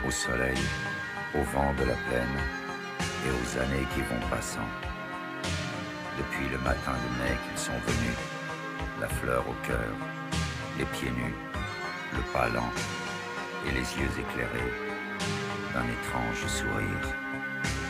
au soleil, au vent de la plaine et aux années qui vont passant. Depuis le matin de mai qu'ils sont venus, la fleur au cœur, les pieds nus, le pas lent et les yeux éclairés d'un étrange sourire.